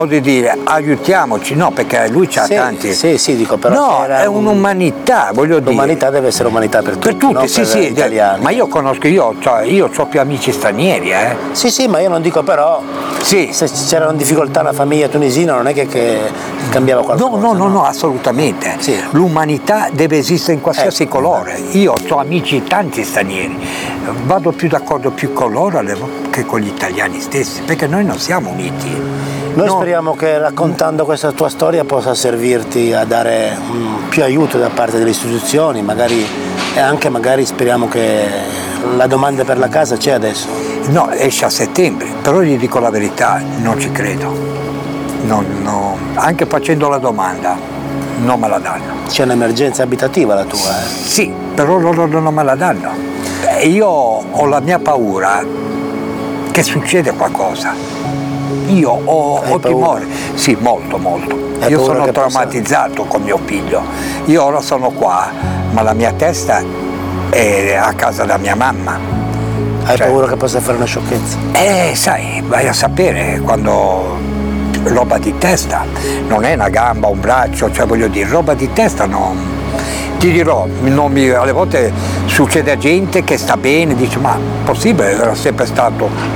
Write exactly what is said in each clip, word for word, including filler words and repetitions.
di dire aiutiamoci, no, perché lui c'ha sì, tanti. Sì, sì, dico però. No, è un... un'umanità, voglio dire. L'umanità deve essere umanità per tutti. Per tutti, non sì, per sì, italiani. Ma io conosco, io, cioè, io ho più amici stranieri, eh. Sì, sì, ma io non dico però. Sì. Se c'erano difficoltà la famiglia tunisina non è che, che cambiava qualcosa. No, no, no, no, assolutamente. Sì. L'umanità deve esistere in qualsiasi ecco, colore. Io ho amici tanti stranieri, vado più d'accordo più con loro che con gli italiani stessi, perché noi non siamo uniti. Noi no. speriamo che raccontando questa tua storia possa servirti a dare um, più aiuto da parte delle istituzioni, magari, e anche magari speriamo che la domanda per la casa c'è adesso. No, esce a settembre, però gli dico la verità, non ci credo. Non, no, anche facendo la domanda non me la danno. C'è un'emergenza abitativa la tua? Eh? Sì, però loro non me la danno. E io ho la mia paura che succede qualcosa. Io ho, ho timore, sì, molto, molto. Hai Io sono traumatizzato possa... con mio figlio. Io ora sono qua, ma la mia testa è a casa da mia mamma. Hai cioè, paura che possa fare una sciocchezza? Eh, sai, vai a sapere quando roba di testa, non è una gamba, un braccio, cioè voglio dire, roba di testa non. Ti dirò, non mi, alle volte succede a gente che sta bene, dice ma possibile, era sempre stato.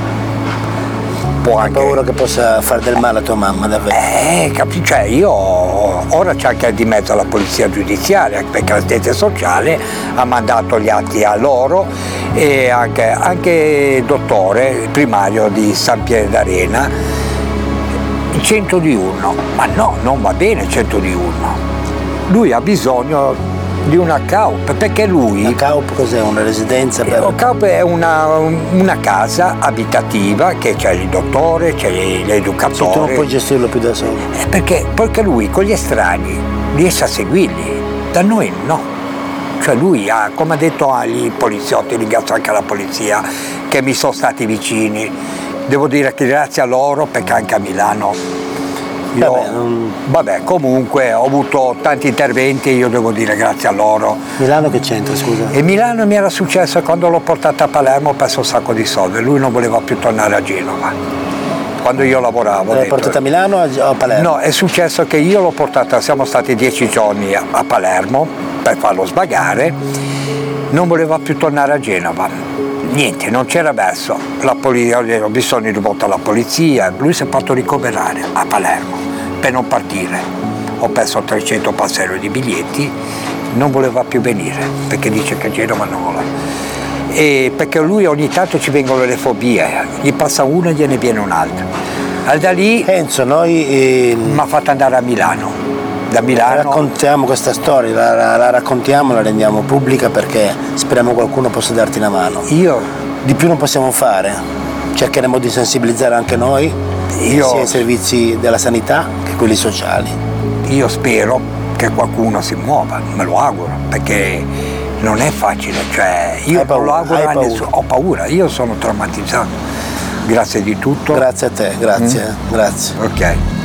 Ho anche... paura che possa fare del male a tua mamma, davvero? Eh, capi- cioè io ora c'è anche di mezzo la polizia giudiziaria, perché l'assistente sociale ha mandato gli atti a loro e anche, anche il dottore primario di San Pier d'Arena, cento di uno, ma no, non va bene cento di uno, lui ha bisogno di una C A U P, perché lui... La C A U P cos'è? Una residenza? Per... La C A U P è una, una casa abitativa che c'è il dottore, c'è l'educatore. Sì, tu non puoi gestirlo più da solo. Eh, perché, perché lui con gli estranei riesce a seguirli, da noi no. Cioè lui ha, come ha detto agli poliziotti, ringrazio anche la polizia che mi sono stati vicini, devo dire che grazie a loro, perché anche a Milano Io, vabbè, non... vabbè, comunque ho avuto tanti interventi e io devo dire grazie a loro. Milano che c'entra, scusa? E Milano mi era successo quando l'ho portata a Palermo, ho perso un sacco di soldi, lui non voleva più tornare a Genova. Quando io lavoravo. L'hai portata a Milano o a Palermo? No, è successo che io l'ho portata, siamo stati dieci giorni a, a Palermo per farlo svagare, non voleva più tornare a Genova. Niente, non c'era verso. La polizia, ho bisogno di volta alla polizia, lui si è fatto ricoverare a Palermo per non partire. Ho perso trecento passeggeri di biglietti, non voleva più venire perché dice che Genova non vuole. E perché lui ogni tanto ci vengono le fobie, gli passa una e gliene viene un'altra. E da lì Enzo, noi eh, mi ha fatto andare a Milano. Da Milano raccontiamo questa storia, la, la, la raccontiamo, la rendiamo pubblica perché speriamo qualcuno possa darti una mano. Io di più non possiamo fare, cercheremo di sensibilizzare anche noi, io, sia i servizi della sanità che quelli sociali. Io spero che qualcuno si muova, me lo auguro, perché non è facile, cioè io non lo auguro a nessuno, ho paura, io sono traumatizzato. Grazie di tutto. Grazie a te, grazie, mm? grazie. Ok.